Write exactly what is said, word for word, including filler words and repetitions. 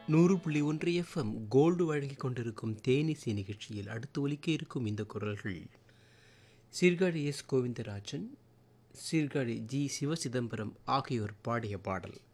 நூறு புள்ளி ஒன்று எஃப்எம் கோல்டு வழங்கிக் கொண்டிருக்கும் தேனிசை நிகழ்ச்சியில் அடுத்து ஒலிக்க இருக்கும் இந்த குரல்கள் சீர்காழி எஸ் கோவிந்தராஜன், சீர்காழி ஜி சிவசிதம்பரம் ஆகியோர் பாடிய பாடல்.